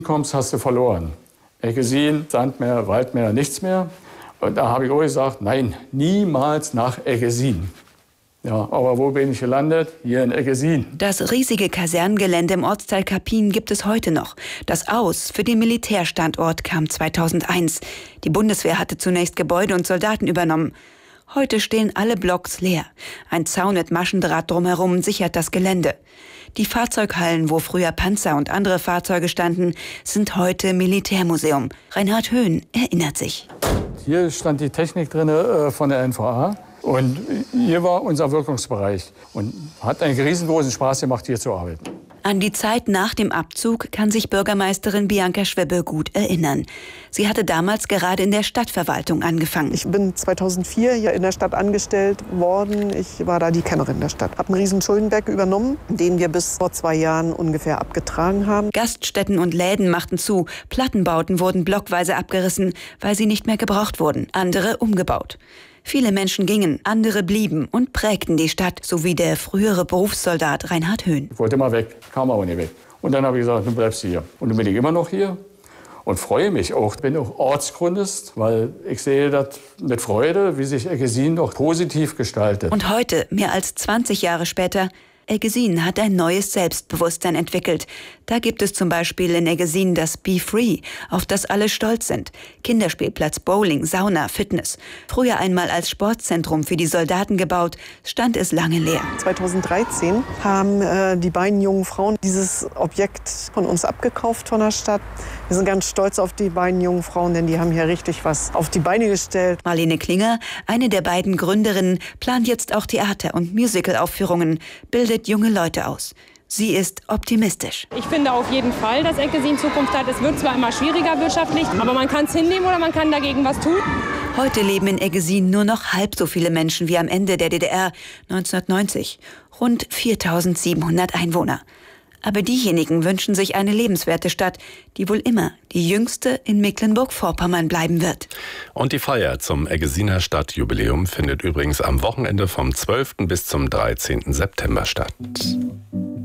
kommst, hast du verloren. Eggesin, Sandmeer, Waldmeer, nichts mehr. Und da habe ich auch gesagt, nein, niemals nach Eggesin. Ja, aber wo bin ich gelandet? Hier in Eggesin. Das riesige Kasernengelände im Ortsteil Kappin gibt es heute noch. Das Aus für den Militärstandort kam 2001. Die Bundeswehr hatte zunächst Gebäude und Soldaten übernommen. Heute stehen alle Blocks leer. Ein Zaun mit Maschendraht drumherum sichert das Gelände. Die Fahrzeughallen, wo früher Panzer und andere Fahrzeuge standen, sind heute Militärmuseum. Reinhard Höhn erinnert sich. Hier stand die Technik drin von der NVA. Und hier war unser Wirkungsbereich. Und hat einen riesengroßen Spaß gemacht, hier zu arbeiten. An die Zeit nach dem Abzug kann sich Bürgermeisterin Bianca Schwebbe gut erinnern. Sie hatte damals gerade in der Stadtverwaltung angefangen. Ich bin 2004 hier in der Stadt angestellt worden. Ich war da die Kennerin der Stadt. Habe einen riesen Schuldenberg übernommen, den wir bis vor 2 Jahren ungefähr abgetragen haben. Gaststätten und Läden machten zu. Plattenbauten wurden blockweise abgerissen, weil sie nicht mehr gebraucht wurden. Andere umgebaut. Viele Menschen gingen, andere blieben und prägten die Stadt, so wie der frühere Berufssoldat Reinhard Höhn. Ich wollte immer weg, kam aber nicht weg. Und dann habe ich gesagt, du bleibst hier. Und dann bin ich immer noch hier und freue mich auch. Ich bin auch Ortsgründest, weil ich sehe das mit Freude, wie sich Eggesin noch positiv gestaltet. Und heute, mehr als 20 Jahre später, Eggesin hat ein neues Selbstbewusstsein entwickelt. Da gibt es zum Beispiel in Eggesin das Be Free, auf das alle stolz sind. Kinderspielplatz, Bowling, Sauna, Fitness. Früher einmal als Sportzentrum für die Soldaten gebaut, stand es lange leer. 2013 haben die beiden jungen Frauen dieses Objekt von uns abgekauft von der Stadt. Wir sind ganz stolz auf die beiden jungen Frauen, denn die haben hier richtig was auf die Beine gestellt. Marlene Klinger, eine der beiden Gründerinnen, plant jetzt auch Theater- und Musicalaufführungen, bildet junge Leute aus. Sie ist optimistisch. Ich finde auf jeden Fall, dass Eggesin Zukunft hat. Es wird zwar immer schwieriger wirtschaftlich, aber man kann es hinnehmen oder man kann dagegen was tun. Heute leben in Eggesin nur noch halb so viele Menschen wie am Ende der DDR 1990. Rund 4.700 Einwohner. Aber diejenigen wünschen sich eine lebenswerte Stadt, die wohl immer die jüngste in Mecklenburg-Vorpommern bleiben wird. Und die Feier zum Eggesiner Stadtjubiläum findet übrigens am Wochenende vom 12. bis zum 13. September statt.